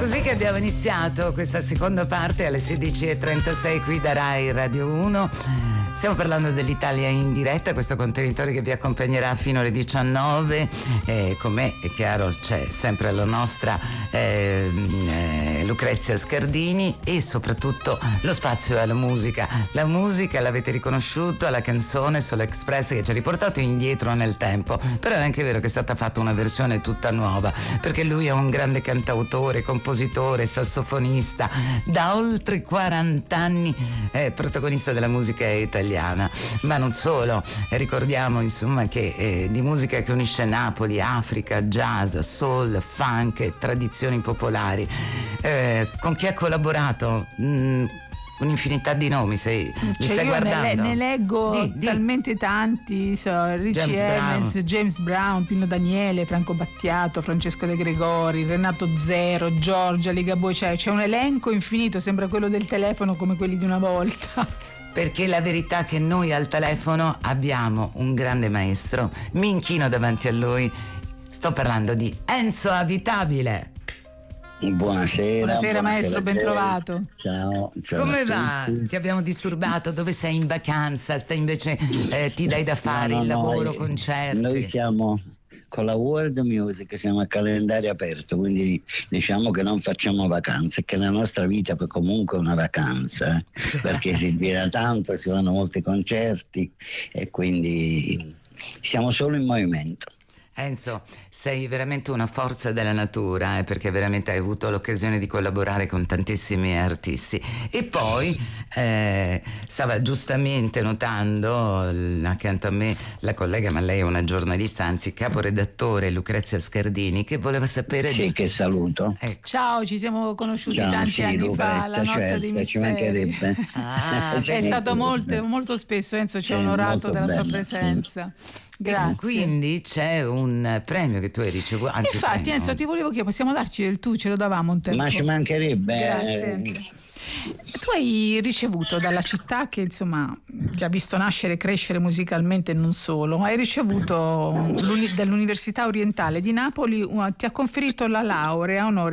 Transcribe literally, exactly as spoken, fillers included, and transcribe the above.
Così che abbiamo iniziato questa seconda parte alle sedici e trentasei qui da Rai Radio uno. Stiamo parlando dell'Italia in diretta, questo contenitore che vi accompagnerà fino alle diciannove. Eh, con me, è chiaro, c'è sempre la nostra eh, eh, Lucrezia Scardini e soprattutto lo spazio alla musica. La musica l'avete riconosciuto, la canzone Solo Express che ci ha riportato indietro nel tempo, però è anche vero che è stata fatta una versione tutta nuova, perché lui è un grande cantautore, compositore, sassofonista, da oltre quaranta anni è protagonista della musica italiana. Ma non solo, ricordiamo insomma che eh, di musica che unisce Napoli, Africa, jazz, soul, funk e tradizioni popolari. Eh, con chi ha collaborato? Mm, un'infinità di nomi, sei, li cioè stai io guardando? Ne, ne leggo di, di. talmente tanti, so, Richie James Evans, Brown. James Brown, Pino Daniele, Franco Battiato, Francesco De Gregori, Renato Zero, Giorgia Ligabue, cioè c'è un elenco infinito, sembra quello del telefono come quelli di una volta. Perché la verità è che noi al telefono abbiamo un grande maestro, mi inchino davanti a lui, sto parlando di Enzo Avitabile. Buonasera. Buonasera maestro, ben trovato. Ciao. ciao Come a va? tutti. Ti abbiamo disturbato? Dove sei in vacanza? Stai invece eh, ti dai da fare No, no, il lavoro, noi- concerti? Noi siamo con la World Music, siamo a calendario aperto, quindi diciamo che non facciamo vacanze, che la nostra vita poi comunque è una vacanza, eh, perché si gira tanto, si fanno molti concerti e quindi siamo solo in movimento. Enzo, sei veramente una forza della natura, eh, perché veramente hai avuto l'occasione di collaborare con tantissimi artisti. E poi eh, stava giustamente notando l- accanto a me la collega, ma lei è una giornalista, anzi caporedattore, Lucrezia Scardini, che voleva sapere Sì, di... che saluto. Ecco. Ciao, ci siamo conosciuti Ciao, tanti sì, anni fa, la Lucrezia, notte certo, dei ci misteri. mancherebbe. Ah, Ci È stato mancherebbe. molto, molto spesso, Enzo ci ha Sì, onorato molto della sua bella, presenza. E Grazie. quindi c'è un premio che tu hai ricevuto, anzi Infatti premio. Enzo ti volevo chiedere, possiamo darci del tu, ce lo davamo un tempo. Ma ci mancherebbe. Grazie eh, Enzo. Tu hai ricevuto dalla città che insomma ti ha visto nascere e crescere musicalmente e non solo, hai ricevuto l'uni- dall'Università Orientale di Napoli, uh, ti ha conferito la laurea onore